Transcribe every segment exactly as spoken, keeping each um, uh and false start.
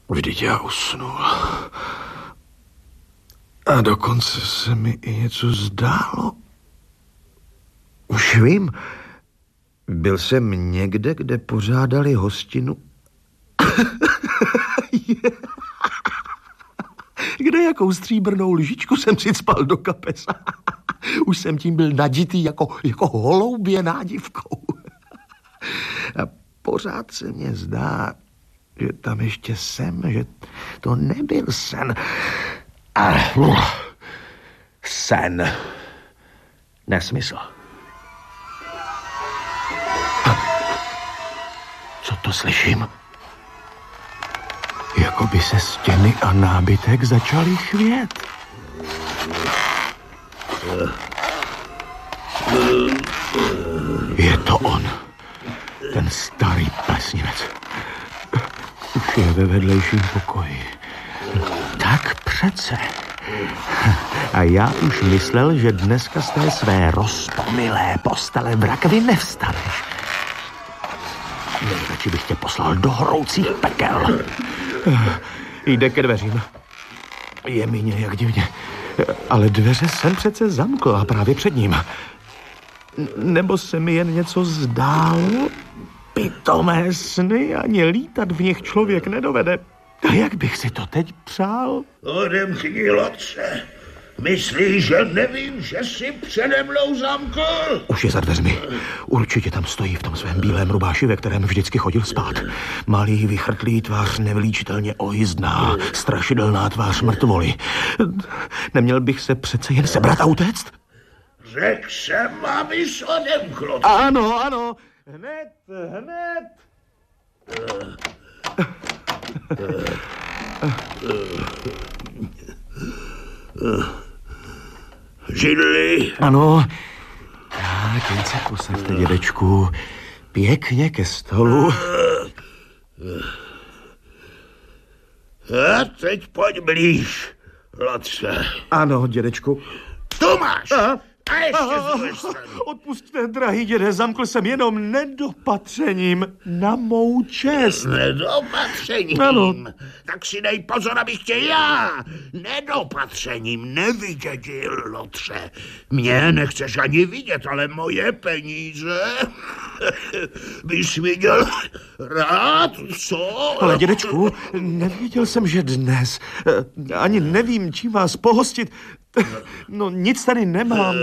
Vždyť já usnul. A dokonce se mi i něco zdálo. Už vím. Byl jsem někde, kde pořádali hostinu. Kde jakou stříbrnou lžičku jsem si cpal do kapes. Už jsem tím byl naditý jako, jako holoubě nádivkou. A pořád se mně zdá, že tam ještě jsem, že to nebyl sen. A sen. Nesmysl. Co to slyším? Jako by se stěny a nábytek začaly chvět. Je to on. Ten starý plesnivec. Už je ve vedlejším pokoji. Tak přece. A já už myslel, že dneska z té své roztomilé postele v rakvi nevstaneš. Nejradši bych tě poslal do horoucích pekel. Jde ke dveřím. Je mi nějak divně. Ale dveře jsem přece zamkl a právě před ním. Nebo se mi jen něco zdálo? Pitomé sny, ani lítat v nich člověk nedovede. A jak bych si to teď přál? Odemkni, lotře. Myslíš, že nevím, že jsi přede mnou zamkl? Už je za dveřmi. Určitě tam stojí v tom svém bílém rubáši, ve kterém vždycky chodil spát. Malý, vychrtlý tvář nevylíčitelně ojízdná, strašidelná tvář mrtvoly. Neměl bych se přece jen sebrat a utéct? Řekl jsem, abys odemkl. Ano, ano. Hned, hned. Židli. Ano. Tak, jen se posaďte, dědečku. Pěkně ke stolu. A teď pojď blíž, lotře. Ano, dědečku. Tu máš. Aha. A ještě z druhé strany. Odpusťte, drahý děde, zamkl jsem jenom nedopatřením na mou čest. Nedopatřením? Ano. Tak si dej pozor, abych tě já nedopatřením nevydědil, lotře. Mě nechceš ani vidět, ale moje peníze bys viděl rád, co? Ale dědečku, nevěděl jsem, že dnes. Ani nevím, čím vás pohostit. No, nic tady nemám.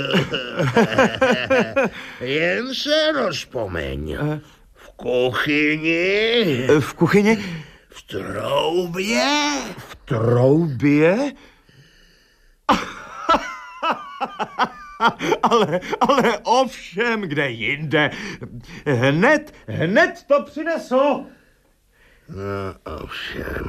Jen se rozpomeň. V kuchyni. V kuchyni? V troubě. V troubě? ale, ale ovšem, kde jinde. Hned, hned to přinesl. No, ovšem.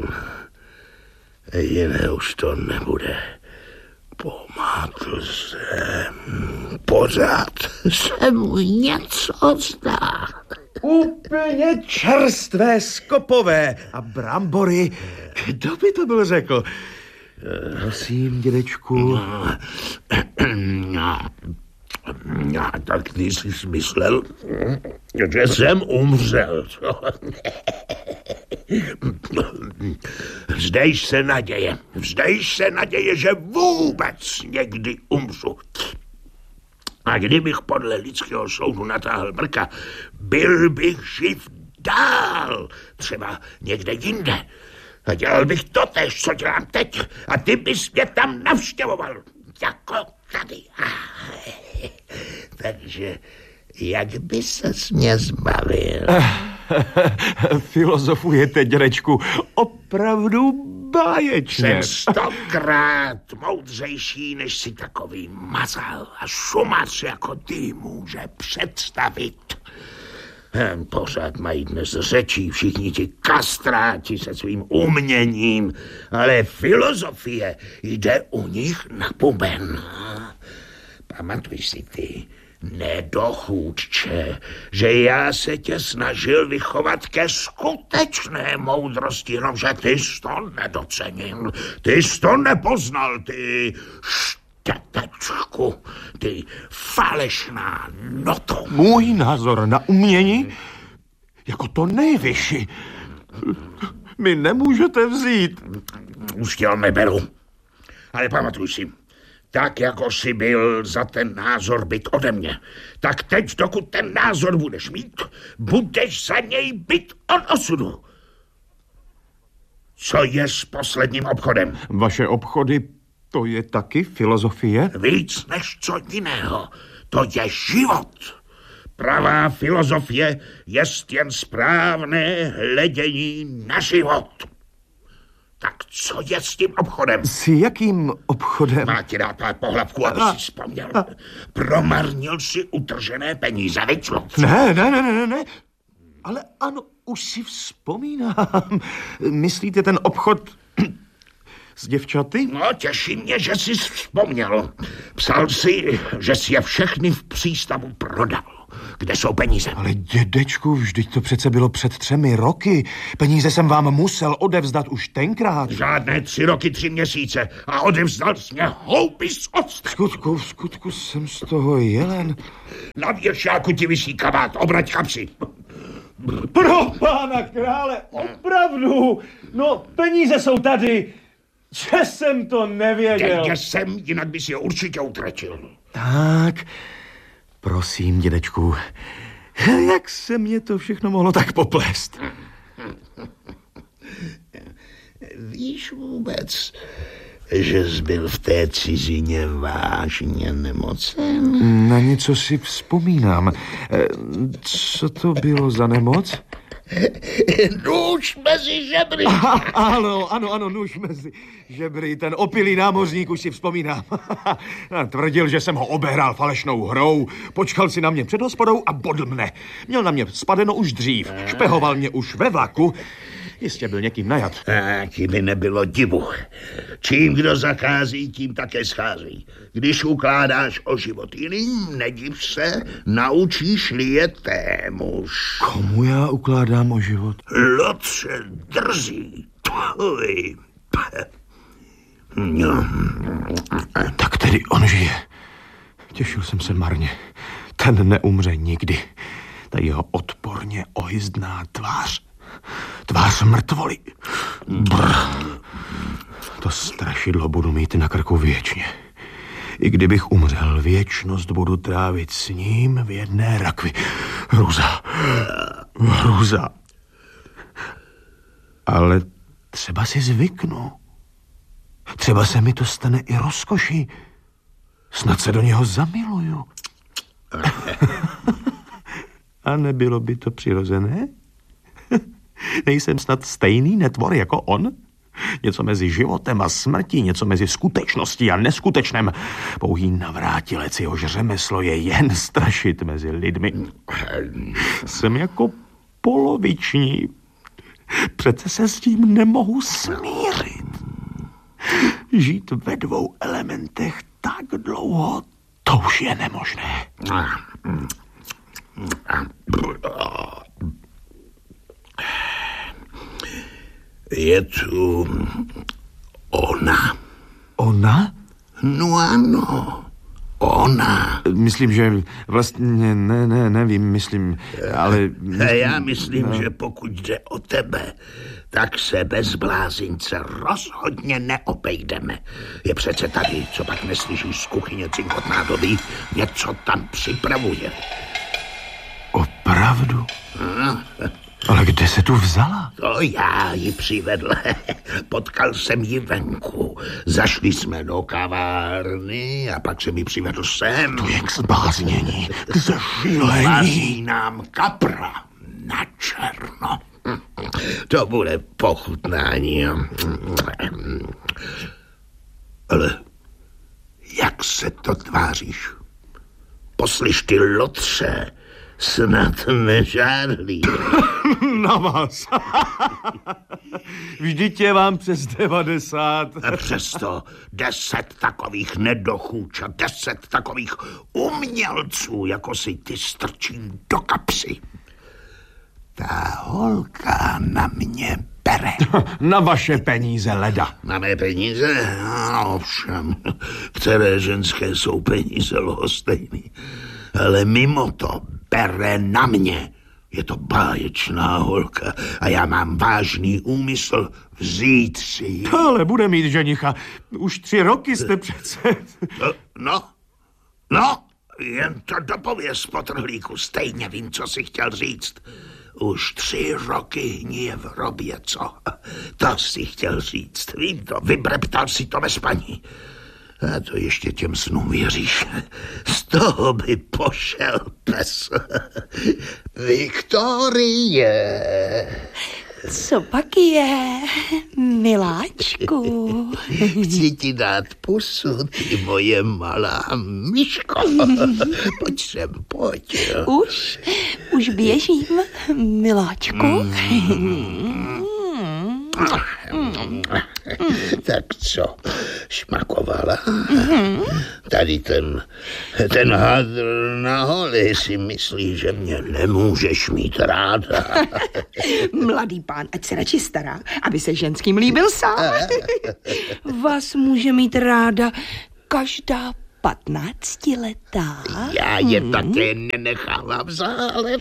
Jiné už to nebude. Pomátl jsem. Pořád se mu něco zdá. Úplně čerstvé, skopové a brambory. Kdo by to byl řekl? Prosím, dědečku. No, no, no, tak ty jsi myslel, že jsem umřel. Vzdejš se naděje. Vzdejš se naděje, že vůbec někdy umřu. A kdybych podle lidského soudu natáhl brka, byl bych živ dál. Třeba někde jinde. A dělal bych totéž, co dělám teď. A ty bys mě tam navštěvoval. Jako tady. Takže jak by ses mě zbavil? Filozofujete, dědečku, opravdu báječně. Jsem stokrát moudřejší, než si takový mazal a šumař jako ty může představit. Pořád mají dnes řečí všichni ti kastráti se svým uměním, ale filozofie jde u nich na puben. Pamatuj si ty, nedochůdče, že já se tě snažil vychovat ke skutečné moudrosti, jenomže ty jsi to nedocenil, ty jsi to nepoznal, ty štětečku, ty falešná noto. Můj názor na umění jako to nejvyšší. mi nemůžete vzít. Už tě neberu. Ale pamatuj si, tak jako jsi byl za ten názor byt ode mě, tak teď, dokud ten názor budeš mít, budeš za něj byt od osudu. Co je s posledním obchodem? Vaše obchody, to je taky filozofie? Víc než co jiného. To je život. Pravá filozofie jest jen správné hledění na život. Tak co je s tím obchodem? S jakým obchodem? Má ti dát pár pohlavku, aby si vzpomněl. Promarnil si utržené peníze, vyčlot. Ne, ne, ne, ne, ne. Ale ano, už si vzpomínám. Myslíte ten obchod s děvčaty? No, těší mě, že jsi vzpomněl. Psal si, že jsi je všechny v přístavu prodal. Kde jsou peníze? Ale dědečku, vždyť to přece bylo před třemi roky. Peníze jsem vám musel odevzdat už tenkrát. Žádné tři roky, tři měsíce a odevzdal jsi mě houby z octa. V skutku, v skutku jsem z toho jelen. Na věšáku ti visí kabát, obrať kapsy. Pro pána krále, opravdu, no peníze jsou tady, že jsem to nevěděl. Teď jsem, jinak bys je určitě utratil. Tak, prosím, dědečku, jak se mě to všechno mohlo tak poplést? Víš vůbec, že jsi byl v té cizině vážně nemocen? Na něco si vzpomínám. Co to bylo za nemoc? Nůž mezi žebry. Aha, ano, ano, ano, nůž mezi žebry. Ten opilý námořník, už si vzpomínám. Tvrdil, že jsem ho obehrál falešnou hrou. Počkal si na mě před hospodou a bodl mne. Měl na mě spadeno už dřív. Špehoval mě už ve vlaku. Jistě byl někým najat. A ti by nebylo divu. Čím kdo zachází, tím také schází. Když ukládáš o život jiným, nediv se, naučíš-li je témuž. Komu já ukládám o život? Lotře drzí. Tvoj. No. Tak tedy on žije. Těšil jsem se marně. Ten neumře nikdy. Ta jeho odporně ohyzdná tvář. Tvář mrtvoly. Brr. To strašidlo budu mít na krku věčně. I kdybych umřel, věčnost budu trávit s ním v jedné rakvi. Hruza. Hruza. Ale třeba si zvyknu. Třeba se mi to stane i rozkoší. Snad se do něho zamiluju. A nebylo by to přirozené? Nejsem snad stejný netvor jako on? Něco mezi životem a smrtí, něco mezi skutečností a neskutečném. Pouhý navrátilec, jehož řemeslo je jen strašit mezi lidmi. Jsem jako poloviční. Přece se s tím nemohu smířit. Žít ve dvou elementech tak dlouho, to už je nemožné. Je tu ona. Ona? No ano, ona. Myslím, že vlastně ne, ne, nevím, myslím, ale... Myslím, Já myslím, no. že pokud jde o tebe, tak se bez blázince rozhodně neobejdeme. Je přece tady, co pak neslyšíš z kuchyně cinkot nádobí, něco tam připravuje. Opravdu? No. Ale kde se tu vzala? To já ji přivedl. Potkal jsem ji venku. Zašli jsme do kavárny a pak jsem ji přivedl sem. To je k zbláznění, k zašílení. Vaří nám kapra na černo. To bude pochutnání. Ale jak se to tváříš? Poslyš ty lotře, snad nežádlí. Na vás. Vždyť je vám přes devadesát. A přesto deset takových nedochůč a deset takových umělců, jako si ty, strčím do kapsy. Ta holka na mě bere. Na vaše peníze, leda. Na mé peníze? No, ovšem. Které ženské jsou peníze lhostejný. Ale mimo to bere na mě Je to báječná holka a já mám vážný úmysl vzít si ji. Ale bude mít ženicha. Už tři roky jste přece... No, no, jen to dopověz, potrhlíku, stejně vím, co jsi chtěl říct. Už tři roky hníje v hrobě, co? To jsi chtěl říct, vím to, vybreptal si to ve spaní. A to ještě těm snům věříš. Z toho by pošel pes. Viktorie. Co pak je, miláčku? Chci ti dát pusu, ty moje malá myško. Pojď sem, pojď. Už, už běžím, miláčku. Mm. Tak co, šmakovala? Mm-hmm. Tady ten, ten hadr na holi si myslí, že mě nemůžeš mít ráda. Mladý pán, ať se radši stará, aby se ženským líbil sám. Vás může mít ráda každá patnáctiletá. Já je hmm. také nenechávám zálet.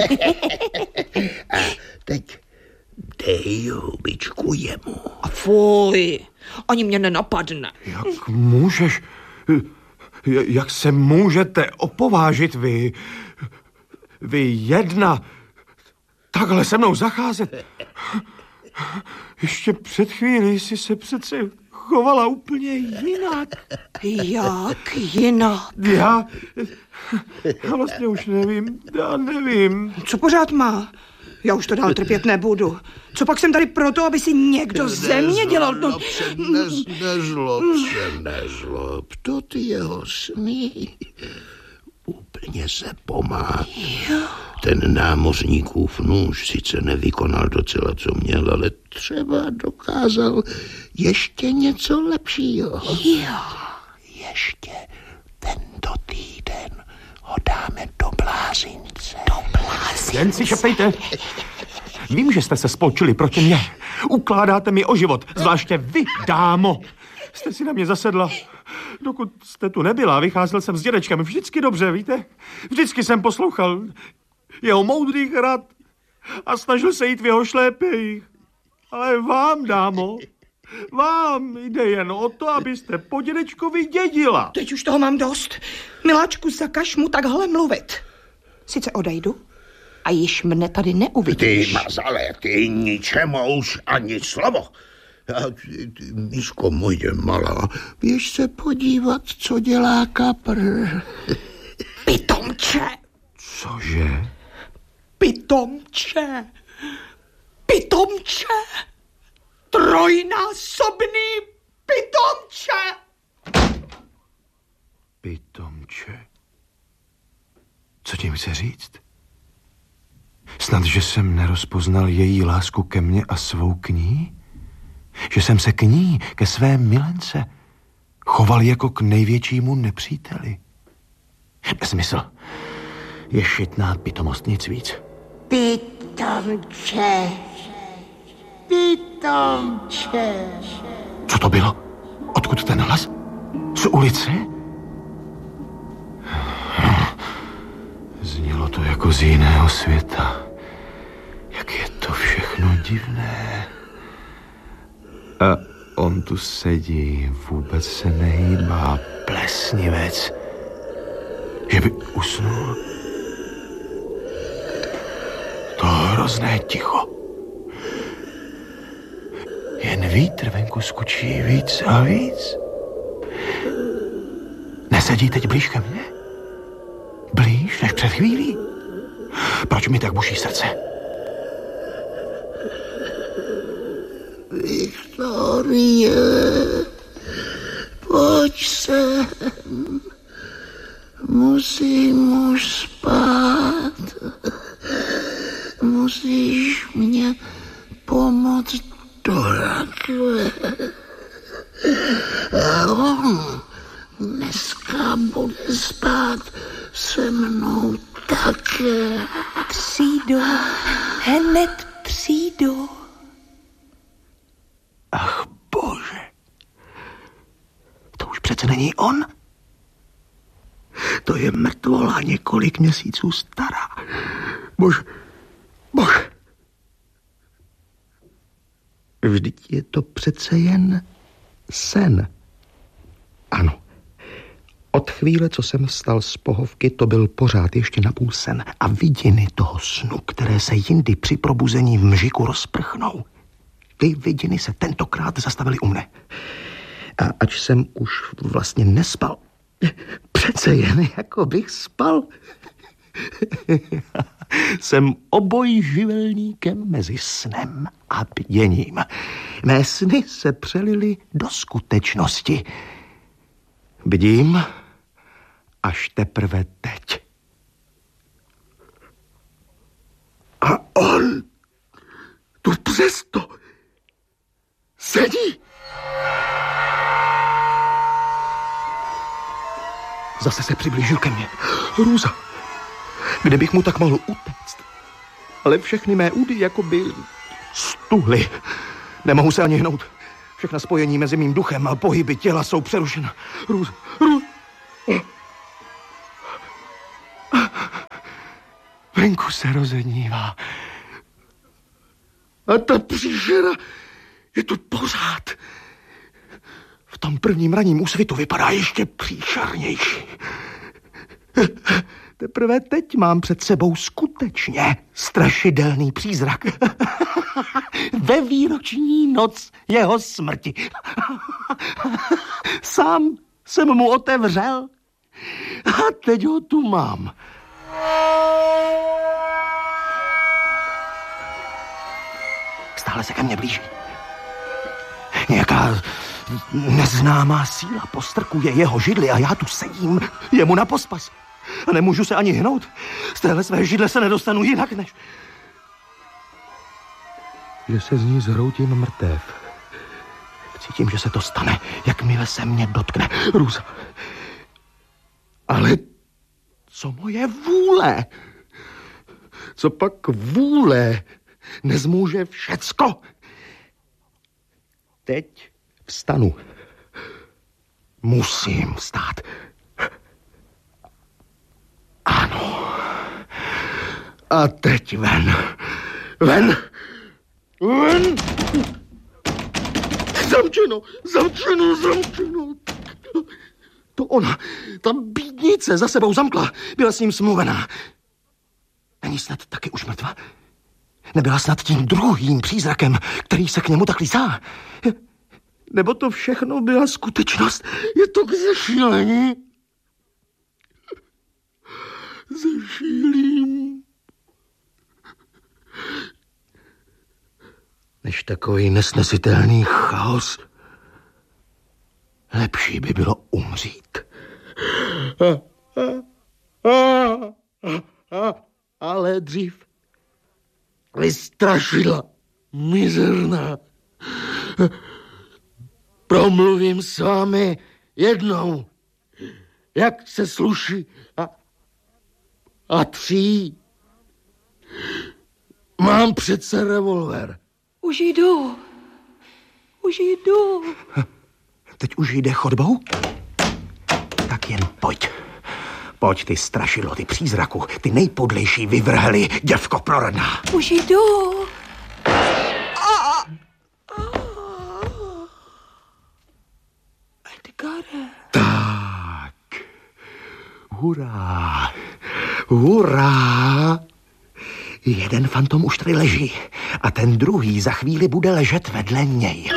A teď dej hubičku jemu. A fuj, ani mě nenapadne. Jak můžeš, jak se můžete opovážit vy, vy jedna, takhle se mnou zacházet? Ještě před chvílí si se přece chovala úplně jinak. Jak jinak? Já, já vlastně už nevím, já nevím. Co pořád má? Já už to dál trpět nebudu. Co pak jsem tady proto, aby si někdo ze mě dělal? No... Nez, nezlob se, nezlob. To ty jeho sny. Úplně se pomát. Ten námořníkův nůž sice nevykonal docela, co měl, ale třeba dokázal ještě něco lepšího. Jo. Ještě tento týden ho dáme do blázince. Do blázince. Jen si šeptejte. Vím, že jste se spolčili proti mně. Ukládáte mi o život, zvláště vy, dámo. Jste si na mě zasedla. Dokud jste tu nebyla, vycházel jsem s dědečkem vždycky dobře, víte? Vždycky jsem poslouchal jeho moudrých rad a snažil se jít v jeho šlépějích. Ale vám, dámo, vám jde jen o to, abyste po dědečkovi dědila. Teď už toho mám dost. Miláčku, zakaž mu takhle mluvit. Sice odejdu a již mne tady neuvidíš. Ty, mazale, ty ničemu už ani slovo. A ty, ty, Míško moje malá, běž se podívat, co dělá kapr. Pitomče. Cože? Pitomče. Pitomče. Trojnásobný pitomče. Pitomče. Co tím chce říct? Snad, že jsem nerozpoznal její lásku ke mně a svou k ní? Že jsem se k ní, ke své milence, choval jako k největšímu nepříteli? Nesmysl. Je šitná pitomost, nic víc. Pitomče. Pitomče. Co to bylo? Odkud ten hlas? Z ulice? Znělo to jako z jiného světa. Jak je to všechno divné. A on tu sedí, vůbec se nehýbá, plesnivec. Že by usnul. To hrozné ticho. Jen vítr venku skučí víc a víc. Nesedí teď blíž ke mně? Blíž než před chvílí? Proč mi tak buší srdce? Viktorie, pojď sem. Musím už spát. Musíš mě pomoct do rakve. A on dneska bude spát se mnou také. Přijdu, hned přijdu. Ach, bože. To už přece není on. To je mrtvola několik měsíců stará. Mož, Boh. Vždyť je to přece jen sen. Ano. Od chvíle, co jsem vstal z pohovky, to byl pořád ještě napůl sen. A vidiny toho snu, které se jindy při probuzení v mžiku rozprchnou, ty vidiny se tentokrát zastavily u mne. A ač jsem už vlastně nespal, přece jen jako bych spal, jsem obojživelníkem mezi snem a bděním. Mé sny se přelily do skutečnosti. Bdím až teprve teď. A on tu přesto sedí. Zase se přiblížil ke mně. Růza, kde bych mu tak mohl utéct? Ale všechny mé údy jakoby stuhly. Nemohu se ani hnout. Všechna spojení mezi mým duchem a pohyby těla jsou přerušena. Růza, Růza. Venku se rozenívá. A ta příšera je tu pořád. V tom prvním ranním úsvitu vypadá ještě příšernější. Teprve teď mám před sebou skutečně strašidelný přízrak. Ve výroční noc jeho smrti. Sám jsem mu otevřel a teď ho tu mám. Stále se ke mně blíží. Nějaká neznámá síla postrkuje jeho židli a já tu sedím jemu na pospas. A nemůžu se ani hnout. Z téhle své židle se nedostanu jinak, než že se z ní zhroutím mrtev. Cítím, že se to stane, jakmile se mě dotkne. Růza. Ale co moje vůle? Co pak vůle nezmůže všecko? Teď vstanu. Musím vstát. Ano. A teď ven. Ven. Ven. Zamčeno, zamčeno, zamčeno. To ona, ta bídnice za sebou zamkla. Byla s ním smluvená. Není snad taky už mrtvá? Nebyla snad tím druhým přízrakem, který se k němu tak lísá? Nebo to všechno byla skutečnost? Je to k zešílení? Zešílím. Než takový nesnesitelný chaos, lepší by bylo umřít. Ale dřív vystrašila, mizerná. Promluvím s vámi jednou, jak se sluší a, a tří. Mám přece revolver. Už jdu. Už jdu. Teď už jde chodbou? Tak jen pojď. Pojď, ty strašidlo, ty přízraku, ty nejpodlejší vyvrheli, děvko proradná. Už jdu. Edgare. Tak. Hurá. Hurá. Jeden fantom už tady leží a ten druhý za chvíli bude ležet vedle něj.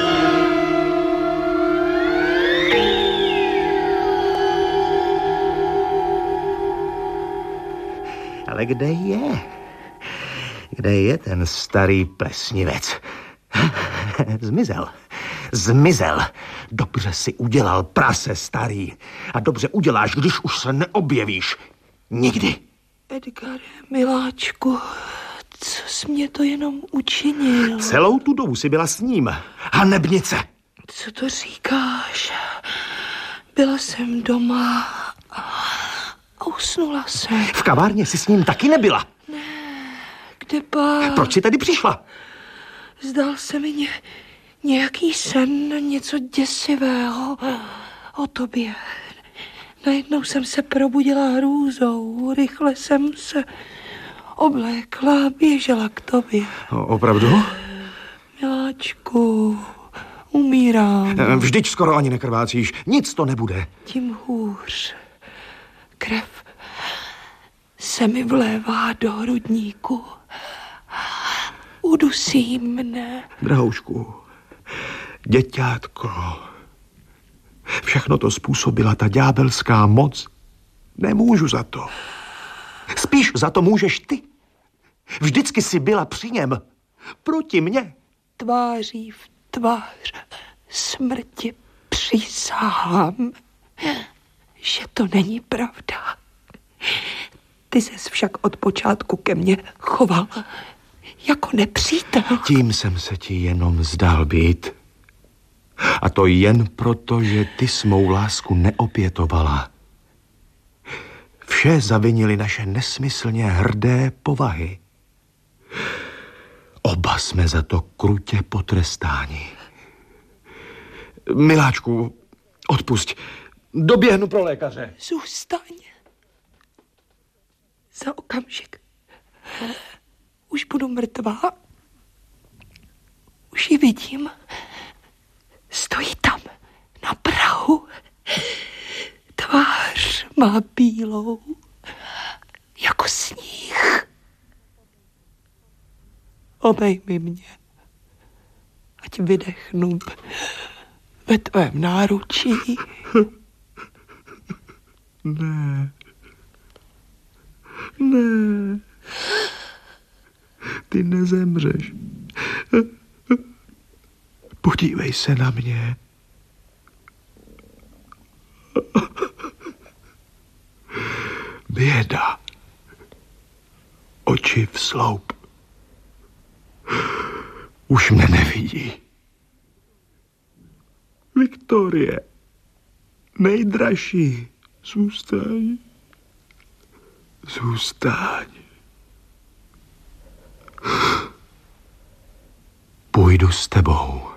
Ale kde je? Kde je ten starý plesnivec? Zmizel. Zmizel. Dobře si udělal, prase starý. A dobře uděláš, když už se neobjevíš. Nikdy. Edgare, miláčku, co jsi mě to jenom učinil? Celou tu dobu jsi byla s ním. Hanebnice. Co to říkáš? Byla jsem doma a usnula jsem. V kavárně jsi s ním taky nebyla. Ne, kde pak? Proč jsi tady přišla? Zdal se mi ně, nějaký sen, něco děsivého o tobě. Najednou jsem se probudila hrůzou, rychle jsem se oblékla, běžela k tobě. O, opravdu? Miláčku, umírám. Vždyť skoro ani nekrvácíš. Nic to nebude. Tím hůř. Krev se mi vlévá do hrudníku. Udusí mne. Drahoušku, děťátko, všechno to způsobila ta ďábelská moc. Nemůžu za to. Spíš za to můžeš ty. Vždycky jsi byla při něm. Proti mně. Tváří v tvář smrti přísahám, že to není pravda. Ty ses však od počátku ke mně choval jako nepřítel. Tím jsem se ti jenom zdál být. A to jen proto, že ty jsi mou lásku neopětovala. Vše zavinili naše nesmyslně hrdé povahy. Oba jsme za to krutě potrestáni. Miláčku, odpusť. Doběhnu pro lékaře. Zůstaň. Za okamžik. Už budu mrtvá. Už ji vidím. Stojí tam na prahu. Tvář má bílou jako sníh. Obejmi mě, ať vydechnu ve tvém náručí. Ne. Ne. Ty nezemřeš. Podívej se na mě. Běda. Oči v sloup. Už mne nevidí. Viktorie, nejdražší, zůstaň. Zůstaň. Půjdu s tebou.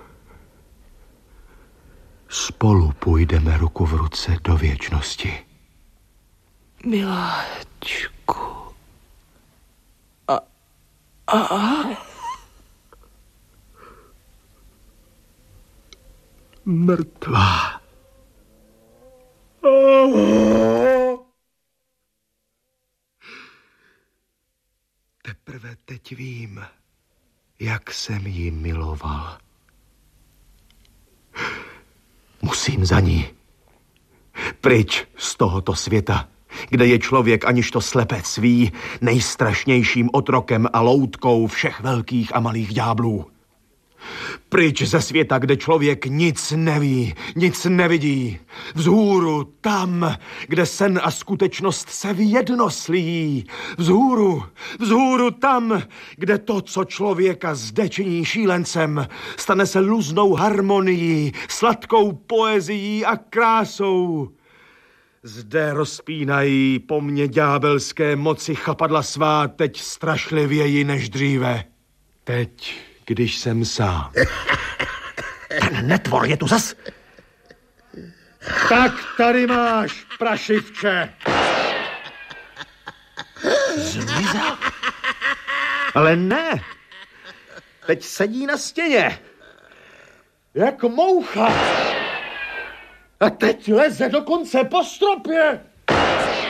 Spolu půjdeme ruku v ruce do věčnosti. Miláčku. A... A... Mrtvá. Oh. Teprve teď vím, jak jsem ji miloval. Musím za ní. Pryč z tohoto světa, kde je člověk, aniž to slepec ví, nejstrašnějším otrokem a loutkou všech velkých a malých ďáblů. Pryč ze světa, kde člověk nic neví, nic nevidí. Vzhůru tam, kde sen a skutečnost se v jedno slíjí. Vzhůru, vzhůru tam, kde to, co člověka zde činí šílencem, stane se luznou harmonií, sladkou poezií a krásou. Zde rozpínají po mně ďábelské moci chapadla svá teď strašlivěji než dříve. Teď, když jsem sám. Ten netvor je tu zas. Tak tady máš, prašivče. Zmizel. Ale ne. Teď sedí na stěně. Jak moucha. A teď leze dokonce po stropě.